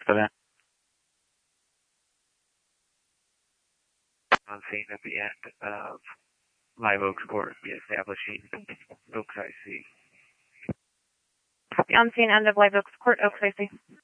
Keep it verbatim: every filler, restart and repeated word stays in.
seven. On scene at the end of Live Oaks Court, be establishing Oaks I C. On scene end of Live Oaks Court, Oaks I C.